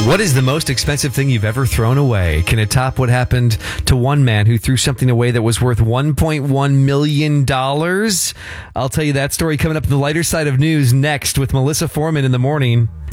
What is the most expensive thing you've ever thrown away? Can it top what happened to one man who threw something away that was worth $1.1 million? I'll tell you that story coming up on the lighter side of news next with Melissa Foreman in the morning.